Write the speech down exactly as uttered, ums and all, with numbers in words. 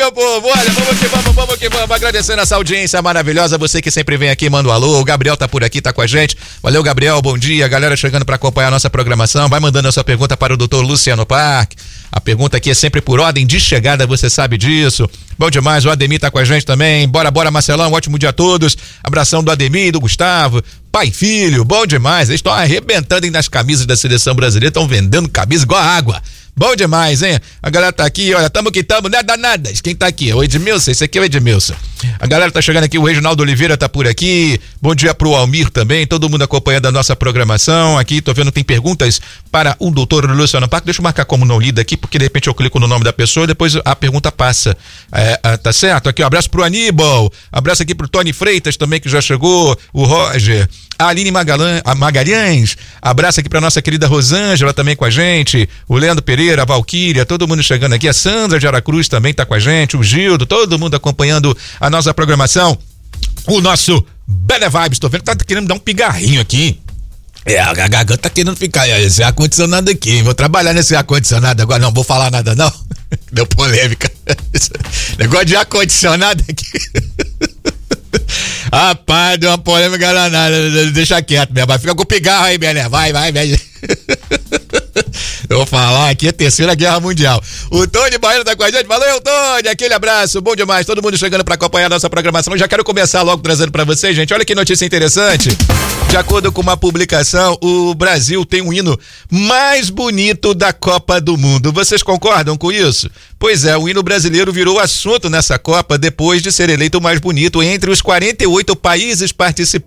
meu povo, olha, vamos que vamos, vamos que vamos, agradecendo essa audiência maravilhosa, você que sempre vem aqui, manda um alô, o Gabriel tá por aqui, tá com a gente, valeu Gabriel, bom dia, galera chegando pra acompanhar a nossa programação, vai mandando a sua pergunta para o doutor Luciano Parque, a pergunta aqui é sempre por ordem de chegada, você sabe disso, bom demais, o Ademir tá com a gente também, bora, bora Marcelão, um ótimo dia a todos, abração do Ademir e do Gustavo, pai e filho, bom demais, eles estão arrebentando nas camisas da seleção brasileira, estão vendendo camisa igual a água. Bom demais, hein? A galera tá aqui, olha, tamo que tamo, nada, nada. Quem tá aqui? O Edmilson, esse aqui é o Edmilson. A galera tá chegando aqui, o Reginaldo Oliveira tá por aqui. Bom dia pro Almir também, todo mundo acompanhando a nossa programação. Aqui, tô vendo, tem perguntas para o doutor Luciano Parque. Deixa eu marcar como não lida aqui, porque de repente eu clico no nome da pessoa e depois a pergunta passa. É, é, tá certo? Aqui, um abraço pro Aníbal. Abraço aqui pro Tony Freitas também, que já chegou. O Roger. A Aline Magalan, a Magalhães. Abraço aqui pra nossa querida Rosângela também com a gente. O Leandro Pereira, a Valquíria, todo mundo chegando aqui. A Sandra de Aracruz também tá com a gente. O Gildo, todo mundo acompanhando a nossa programação. O nosso Bad Vibes, tô vendo que tá querendo dar um pigarrinho aqui. É, a garganta tá querendo ficar, esse ar-condicionado aqui, vou trabalhar nesse ar-condicionado agora, não vou falar nada não, deu polêmica, negócio de ar-condicionado aqui, rapaz, deu uma polêmica danada, deixa quieto mesmo, vai ficar com o pigarro aí, Bené, vai, vai, vai. Eu vou falar aqui, é a terceira guerra mundial. O Tony Baiano tá com a gente, valeu Tony, aquele abraço, bom demais, todo mundo chegando pra acompanhar a nossa programação. Já quero começar logo trazendo pra vocês, gente, olha que notícia interessante. De acordo com uma publicação, o Brasil tem um hino mais bonito da Copa do Mundo. Vocês concordam com isso? Pois é, o hino brasileiro virou assunto nessa Copa depois de ser eleito o mais bonito entre os quarenta e oito países participantes.